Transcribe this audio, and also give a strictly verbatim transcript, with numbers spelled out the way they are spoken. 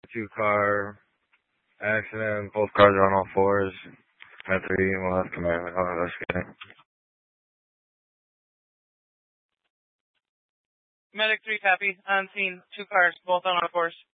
Two car accident. Both cars are on all fours. Med three. We'll have to command. Oh, that's good. Medic three copy. On scene. Two cars, both on all fours.